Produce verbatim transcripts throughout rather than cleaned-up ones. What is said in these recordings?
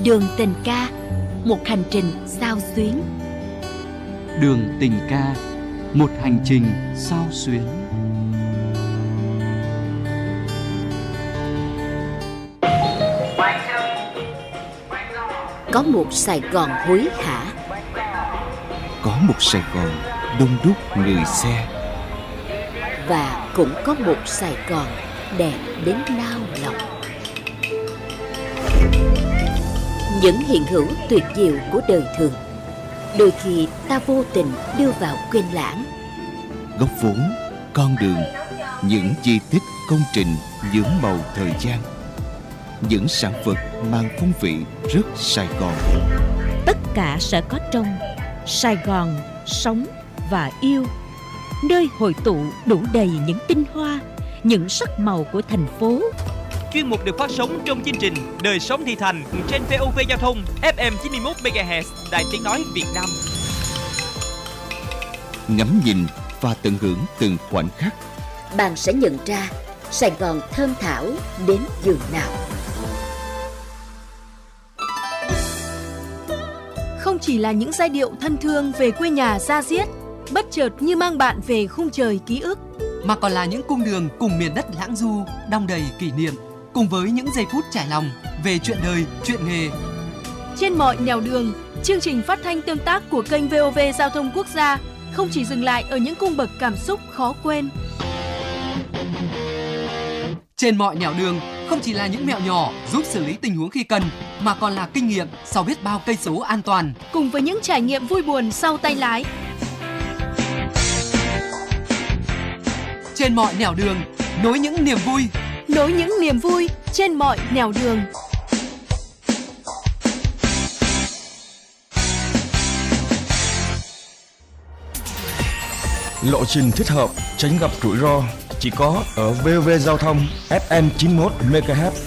Đường tình ca, một hành trình xao xuyến. Đường tình ca, một hành trình xao xuyến. Có một Sài Gòn hối hả, có một Sài Gòn đông đúc người xe, và cũng có một Sài Gòn đẹp đến nao lòng. Những hiện hữu tuyệt diệu của đời thường, đôi khi ta vô tình đưa vào quên lãng. Góc phố, con đường, những di tích công trình nhuốm màu thời gian, những sản vật mang phong vị rất Sài Gòn. Tất cả sẽ có trong Sài Gòn sống và yêu, nơi hội tụ đủ đầy những tinh hoa, những sắc màu của thành phố. Chuyên mục được phát sóng trong chương trình Đời sống thị thành trên vê o vê Giao thông ép em chín mươi mốt mê ga héc Đài Tiếng nói Việt Nam. Ngắm nhìn và tận hưởng từng khoảnh khắc, Bạn sẽ nhận ra Sài Gòn thơm thảo đến giường nào. Không chỉ là những giai điệu thân thương về quê nhà da diết, bất chợt như mang bạn về khung trời ký ức, mà còn là những cung đường cùng miền đất lãng du, đong đầy kỷ niệm, cùng với những giây phút trải lòng về chuyện đời, chuyện nghề. Trên mọi nẻo đường, chương trình phát thanh tương tác của kênh vê o vê Giao thông Quốc gia không chỉ dừng lại ở những cung bậc cảm xúc khó quên. Trên mọi nẻo đường không chỉ là những mẹo nhỏ giúp xử lý tình huống khi cần, mà còn là kinh nghiệm sau biết bao cây số an toàn, cùng với những trải nghiệm vui buồn sau tay lái. Trên mọi nẻo đường, nối những niềm vui, nối những niềm vui trên mọi nẻo đường. Lộ trình thích hợp, tránh gặp rủi ro chỉ có ở vê o vê Giao thông ép em chín mươi mốt mê ga héc.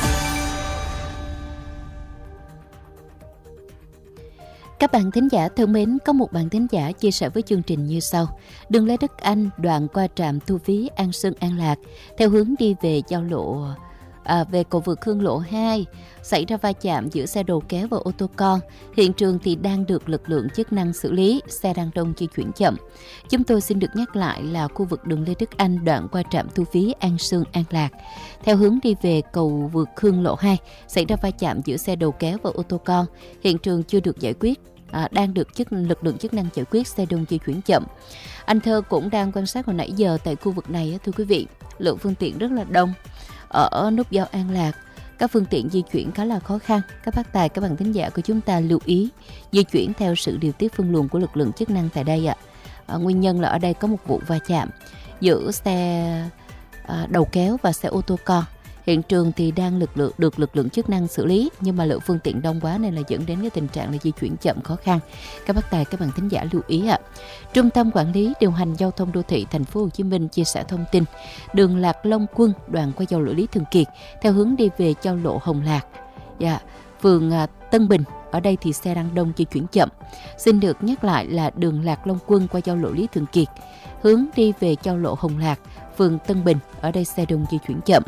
Các bạn thính giả thân mến, có một bạn thính giả chia sẻ với chương trình như sau. Đường Lê Đức Anh đoạn qua trạm thu phí An Sơn An Lạc theo hướng đi về giao lộ à, về cầu vượt Hương Lộ hai, xảy ra va chạm giữa xe đầu kéo và ô tô con. Hiện trường thì đang được lực lượng chức năng xử lý, xe đang đông di chuyển chậm. Chúng tôi xin được nhắc lại là khu vực đường Lê Đức Anh đoạn qua trạm thu phí An Sơn An Lạc theo hướng đi về cầu vượt Hương Lộ hai, xảy ra va chạm giữa xe đầu kéo và ô tô con. Hiện trường chưa được giải quyết. À, đang được chức, lực lượng chức năng giải quyết, xe đông di chuyển chậm. Anh Thơ cũng đang quan sát hồi nãy giờ tại khu vực này, thưa quý vị, lượng phương tiện rất là đông. Ở nút giao An Lạc, các phương tiện di chuyển khá là khó khăn. Các bác tài, các bạn thính giả của chúng ta lưu ý di chuyển theo sự điều tiết phân luồng của lực lượng chức năng tại đây ạ. À, nguyên nhân là ở đây có một vụ va chạm giữa xe à, đầu kéo và xe ô tô con. Hiện trường thì đang lực lượng được lực lượng chức năng xử lý, nhưng mà lượng phương tiện đông quá nên là dẫn đến cái tình trạng là di chuyển chậm khó khăn. Các bác tài, các bạn thính giả lưu ý ạ. Trung tâm Quản lý Điều hành Giao thông Đô thị Thành phố Hồ Chí Minh chia sẻ thông tin đường Lạc Long Quân đoạn qua giao lộ Lý Thường Kiệt theo hướng đi về giao lộ Hồng Lạc, dạ, phường Tân Bình. Ở đây thì xe đang đông di chuyển chậm. Xin được nhắc lại là đường Lạc Long Quân qua giao lộ Lý Thường Kiệt hướng đi về giao lộ Hồng Lạc, phường Tân Bình. Ở đây xe đông di chuyển chậm.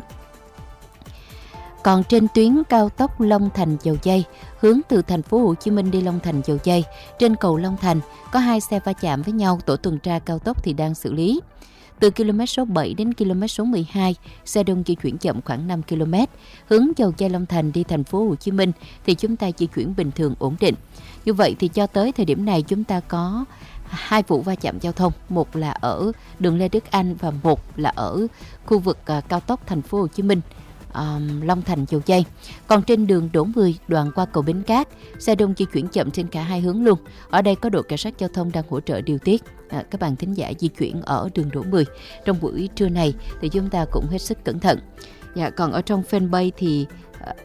Còn trên tuyến cao tốc Long Thành - Dầu Giây hướng từ thành phố Hồ Chí Minh đi Long Thành - Dầu Giây, trên cầu Long Thành có hai xe va chạm với nhau, tổ tuần tra cao tốc thì đang xử lý. Từ km số bảy đến km số mười hai, xe đông di chuyển chậm khoảng năm ki lô mét. Hướng Dầu Giây Long Thành đi thành phố Hồ Chí Minh thì chúng ta di chuyển bình thường ổn định. Như vậy thì cho tới thời điểm này chúng ta có hai vụ va chạm giao thông, một là ở đường Lê Đức Anh và một là ở khu vực cao tốc thành phố Hồ Chí Minh. Um, Long Thành - Dầu Giây. Còn trên đường Đỗ mười đoạn qua cầu Bến Cát, xe đông di chuyển chậm trên cả hai hướng luôn. Ở đây có đội cảnh sát giao thông đang hỗ trợ điều tiết à, các bạn thính giả di chuyển ở đường Đỗ mười trong buổi trưa này thì chúng ta cũng hết sức cẩn thận. Dạ, còn ở trong fanpage thì à,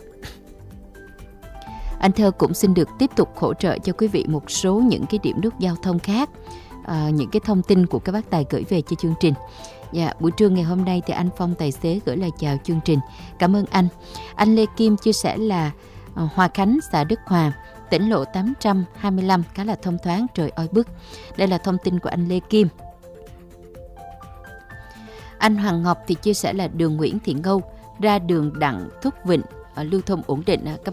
anh Thơ cũng xin được tiếp tục hỗ trợ cho quý vị một số những cái điểm nút giao thông khác, à, những cái thông tin của các bác tài gửi về cho chương trình. Dạ, buổi trưa ngày hôm nay thì anh Phong tài xế gửi lời chào chương trình. Cảm ơn anh. Anh Lê Kim chia sẻ là uh, Hòa Khánh, xã Đức Hòa, tỉnh lộ tám trăm hai mươi lăm khá là thông thoáng, trời oi bức. Đây là thông tin của anh Lê Kim. Anh Hoàng Ngọc thì chia sẻ là đường Nguyễn Thị Ngâu ra đường Đặng Thúc Vịnh, uh, lưu thông ổn định. Uh,